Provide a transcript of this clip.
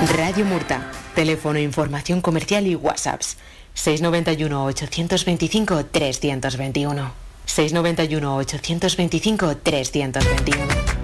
Radio Murta. Teléfono, información comercial y WhatsApps. 691 825 321. 691 825 321.